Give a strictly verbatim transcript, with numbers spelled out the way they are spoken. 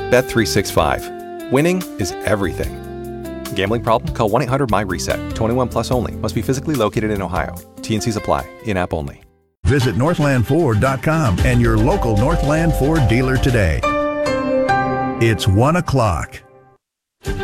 Bet three sixty-five. Winning is everything. Gambling problem? Call one eight hundred my reset. twenty-one plus only. Must be physically located in Ohio. T and Cs apply. In-app only. Visit northland ford dot com and your local Northland Ford dealer today. It's one o'clock.